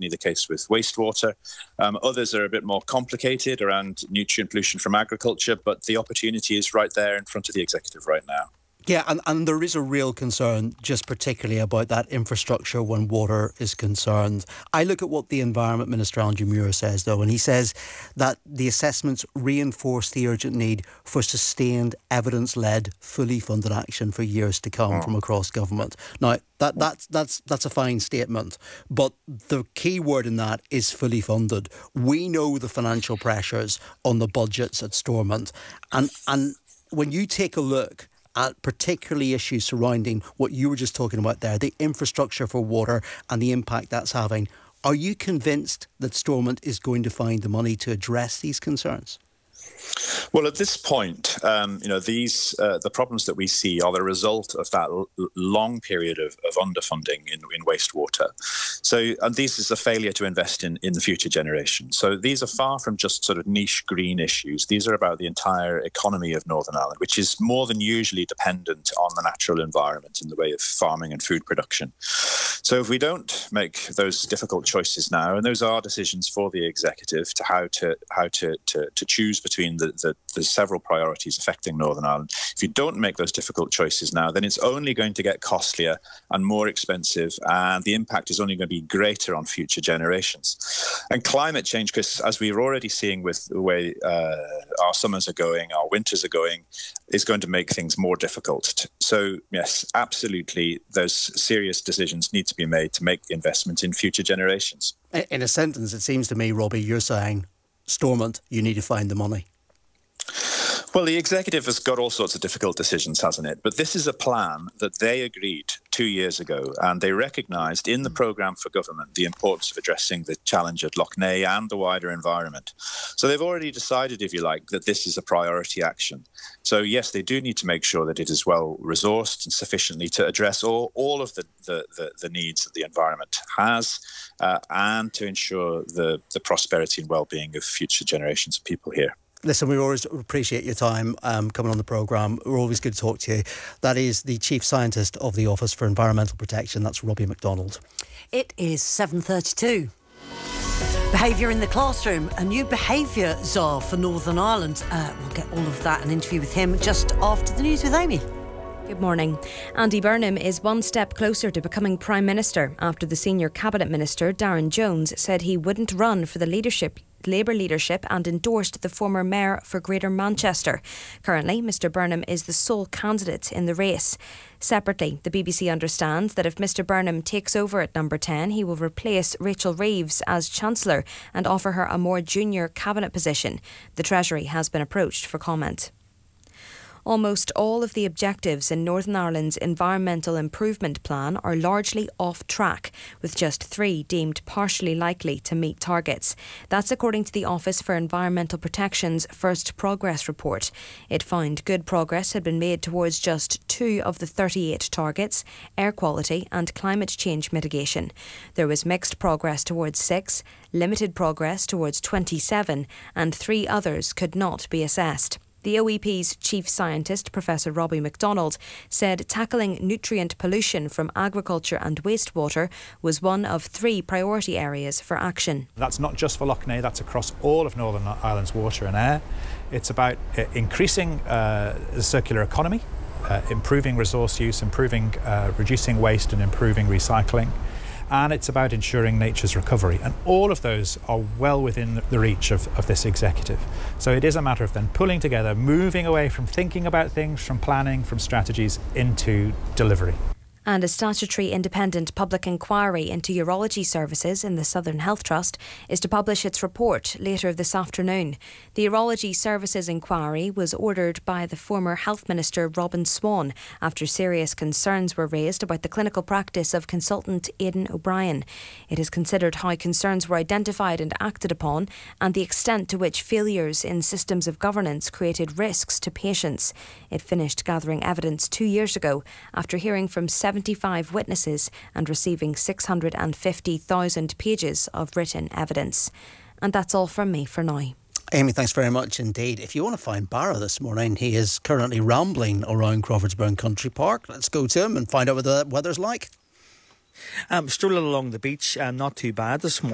certainly the case with wastewater. Others are a bit more complicated around nutrient pollution from agriculture, but the opportunity is right there in front of the executive right now. Yeah, and there is a real concern just particularly about that infrastructure when water is concerned. I look at what the Environment Minister Andrew Muir says though, and he says that the assessments reinforce the urgent need for sustained evidence-led fully funded action for years to come from across government. Now that's a fine statement, but the key word in that is fully funded. We know the financial pressures on the budgets at Stormont, and when you take a look at particularly issues surrounding what you were just talking about there, the infrastructure for water and the impact that's having, are you convinced that Stormont is going to find the money to address these concerns? Well, at this point, the problems that we see are the result of that long period of underfunding in wastewater. So, and this is a failure to invest in the future generation. So these are far from just sort of niche green issues. These are about the entire economy of Northern Ireland, which is more than usually dependent on the natural environment in the way of farming and food production. So if we don't make those difficult choices now, and those are decisions for the executive to how to choose between the several priorities affecting Northern Ireland. If you don't make those difficult choices now, then it's only going to get costlier and more expensive, and the impact is only going to be greater on future generations. And climate change, Chris, as we're already seeing with the way our summers are going, our winters are going, is going to make things more difficult. So, yes, absolutely, those serious decisions need to be made to make the investment in future generations. In a sentence, it seems to me, Robbie, you're saying, Stormont, you need to find the money. Well, the executive has got all sorts of difficult decisions, hasn't it? But this is a plan that they agreed 2 years ago, and they recognised in the programme for government the importance of addressing the challenge at Lough Neagh and the wider environment. So they've already decided, if you like, that this is a priority action. So yes, they do need to make sure that it is well resourced and sufficiently to address all of the needs that the environment has, and to ensure the prosperity and well-being of future generations of people here. Listen, we always appreciate your time coming on the programme. We're always good to talk to you. That is the Chief Scientist of the Office for Environmental Protection. That's Robbie McDonald. It is 7:32. Behaviour in the classroom, a new behaviour czar for Northern Ireland. We'll get all of that, an interview with him just after the news with Amy. Good morning. Andy Burnham is one step closer to becoming Prime Minister after the senior Cabinet Minister, Darren Jones, said he wouldn't run for the Labour leadership and endorsed the former Mayor for Greater Manchester. Currently, Mr Burnham is the sole candidate in the race. Separately, the BBC understands that if Mr Burnham takes over at number 10, he will replace Rachel Reeves as Chancellor and offer her a more junior cabinet position. The Treasury has been approached for comment. Almost all of the objectives in Northern Ireland's Environmental Improvement Plan are largely off track, with just 3 deemed partially likely to meet targets. That's according to the Office for Environmental Protection's First Progress Report. It found good progress had been made towards just 2 of the 38 targets: air quality and climate change mitigation. There was mixed progress towards 6, limited progress towards 27, and 3 others could not be assessed. The OEP's Chief Scientist, Professor Robbie McDonald, said tackling nutrient pollution from agriculture and wastewater was one of 3 priority areas for action. That's not just for Lough Neagh, that's across all of Northern Ireland's water and air. It's about increasing the circular economy, improving resource use, reducing waste and improving recycling. And it's about ensuring nature's recovery. And all of those are well within the reach of this executive. So it is a matter of then pulling together, moving away from thinking about things, from planning, from strategies, into delivery. And a statutory independent public inquiry into urology services in the Southern Health Trust is to publish its report later this afternoon. The Urology Services Inquiry was ordered by the former Health Minister Robin Swan after serious concerns were raised about the clinical practice of consultant Aidan O'Brien. It has considered how concerns were identified and acted upon and the extent to which failures in systems of governance created risks to patients. It finished gathering evidence 2 years ago after hearing from 75 witnesses and receiving 650,000 pages of written evidence. And that's all from me for now. Amy, thanks very much indeed. If you want to find Barra this morning, he is currently rambling around Crawfordsburn Country Park. Let's go to him and find out what the weather's like. Strolling along the beach, not too bad this morning.